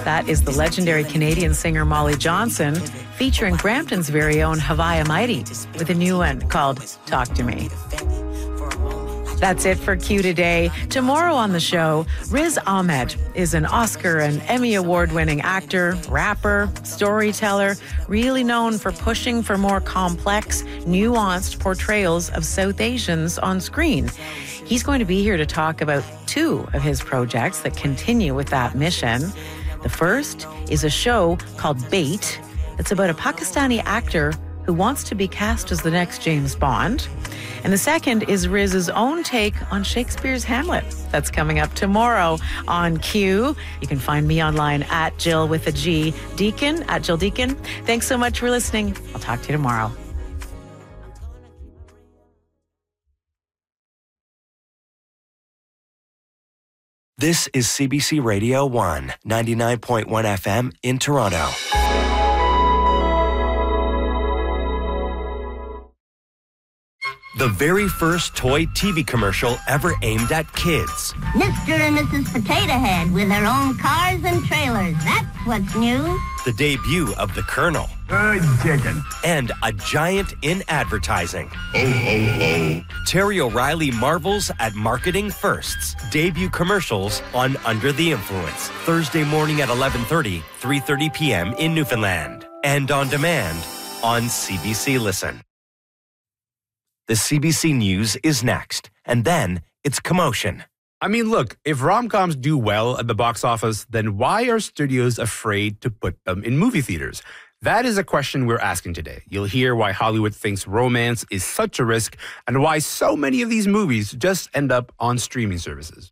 That is the legendary Canadian singer Molly Johnson, featuring Brampton's very own Havaya Mighty, with a new one called Talk to Me. That's it for Q today. Tomorrow on the show, Riz Ahmed is an Oscar and Emmy Award-winning actor, rapper, storyteller, really known for pushing for more complex, nuanced portrayals of South Asians on screen. He's going to be here to talk about two of his projects that continue with that mission. The first is a show called Bait. It's about a Pakistani actor who wants to be cast as the next James Bond. And the second is Riz's own take on Shakespeare's Hamlet. That's coming up tomorrow on Q. You can find me online at Jill with a G Deacon, at Jill Deacon. Thanks so much for listening. I'll talk to you tomorrow. This is CBC Radio 1, 99.1 FM in Toronto. The very first toy TV commercial ever aimed at kids. Mr. and Mrs. Potato Head with their own cars and trailers. That's what's new. The debut of The Colonel. Good chicken. And a giant in advertising. Ho, ho, ho. Terry O'Reilly marvels at marketing firsts. Debut commercials on Under the Influence. Thursday morning at 11:30, 3:30 p.m. in Newfoundland. And on demand on CBC Listen. The CBC News is next, and then it's Commotion. I mean, look, if rom-coms do well at the box office, then why are studios afraid to put them in movie theaters? That is a question we're asking today. You'll hear why Hollywood thinks romance is such a risk and why so many of these movies just end up on streaming services.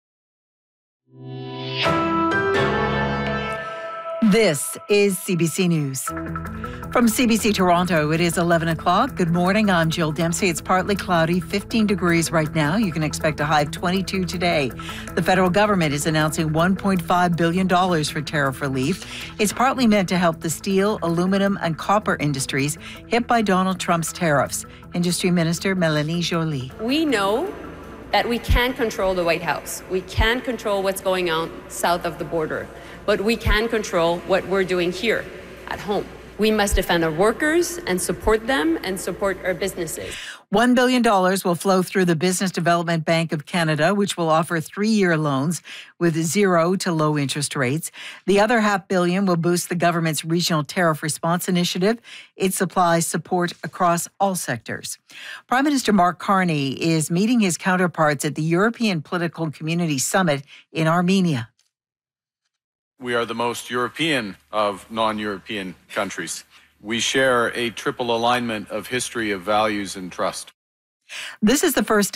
This is CBC News. From CBC Toronto, it is 11 o'clock. Good morning, I'm Jill Dempsey. It's partly cloudy, 15 degrees right now. You can expect a high of 22 today. The federal government is announcing $1.5 billion for tariff relief. It's partly meant to help the steel, aluminum, and copper industries hit by Donald Trump's tariffs. Industry Minister Mélanie Joly. We know that we can't control the White House. We can't control what's going on south of the border. But we can control what we're doing here at home. We must defend our workers and support them and support our businesses. $1 billion will flow through the Business Development Bank of Canada, which will offer 3-year loans with 0 to low interest rates. The other $500 million will boost the government's Regional Tariff Response Initiative. It supplies support across all sectors. Prime Minister Mark Carney is meeting his counterparts at the European Political Community Summit in Armenia. We are the most European of non-European countries. We share a triple alignment of history, of values, and trust. This is the first